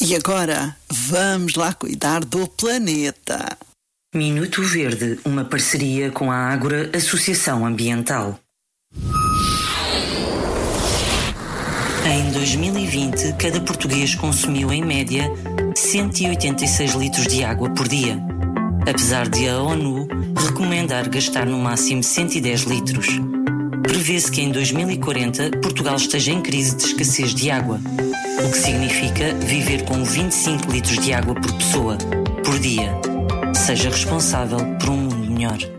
E agora, vamos lá cuidar do planeta. Minuto Verde, uma parceria com a Ágora Associação Ambiental. Em 2020, cada português consumiu, em média, 186 litros de água por dia. Apesar de a ONU recomendar gastar no máximo 110 litros. Prevê-se que em 2040 Portugal esteja em crise de escassez de água, o que significa viver com 25 litros de água por pessoa, por dia. Seja responsável por um mundo melhor.